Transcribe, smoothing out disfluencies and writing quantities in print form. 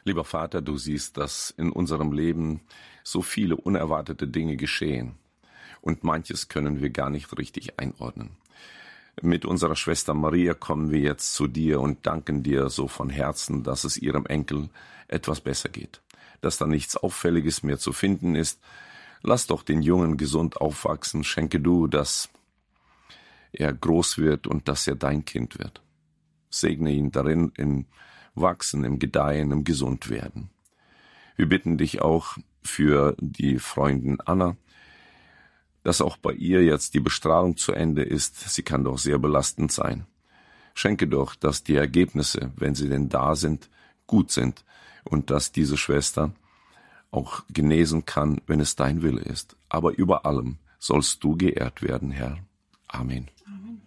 Lieber Vater, du siehst, dass in unserem Leben so viele unerwartete Dinge geschehen. Und manches können wir gar nicht richtig einordnen. Mit unserer Schwester Maria kommen wir jetzt zu dir und danken dir so von Herzen, dass es ihrem Enkel etwas besser geht. Dass da nichts Auffälliges mehr zu finden ist. Lass doch den Jungen gesund aufwachsen. Schenke du, dass er groß wird und dass er dein Kind wird. Segne ihn darin im Wachsen, im Gedeihen, im Gesundwerden. Wir bitten dich auch für die Freundin Anna, dass auch bei ihr jetzt die Bestrahlung zu Ende ist. Sie kann doch sehr belastend sein. Schenke doch, dass die Ergebnisse, wenn sie denn da sind, gut sind und dass diese Schwester auch genesen kann, wenn es dein Wille ist. Aber über allem sollst du geehrt werden, Herr. Amen. Amen.